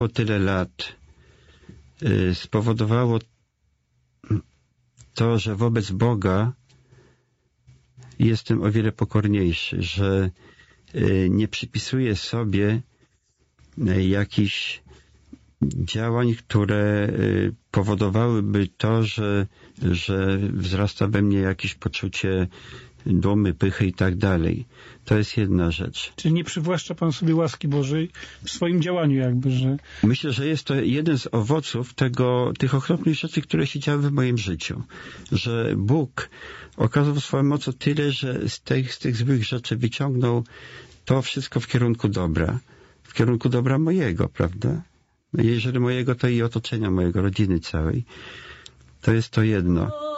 O tyle lat spowodowało to, że wobec Boga jestem o wiele pokorniejszy, że nie przypisuję sobie jakichś działań, które powodowałyby to, że wzrasta we mnie jakieś poczucie dumy, pychy i tak dalej. To jest jedna rzecz. Czyli nie przywłaszcza pan sobie łaski Bożej w swoim działaniu jakby, że... Myślę, że jest to jeden z owoców tych okropnych rzeczy, które się działy w moim życiu. Że Bóg okazał swoją mocą tyle, że z tych złych rzeczy wyciągnął to wszystko w kierunku dobra. W kierunku dobra mojego, prawda? Jeżeli mojego, to i otoczenia mojego, rodziny całej. To jest to jedno.